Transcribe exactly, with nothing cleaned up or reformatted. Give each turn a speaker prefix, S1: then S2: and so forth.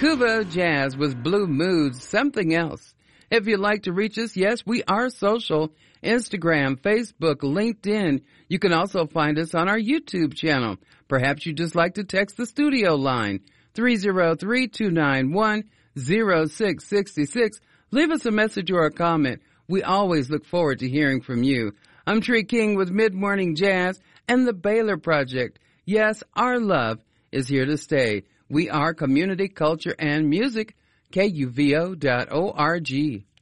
S1: Kubo Jazz with Blue Moods, something else. If you'd like to reach us, yes, we are social. Instagram, Facebook, LinkedIn. You can also find us on our YouTube channel. Perhaps you'd just like to text the studio line, three oh three, two nine one, oh six six six. Leave us a message or a comment. We always look forward to hearing from you. I'm Tree King with Mid-Morning Jazz and the Baylor Project. Yes, our love is here to stay. We are community, culture, and music. K U V O dot org.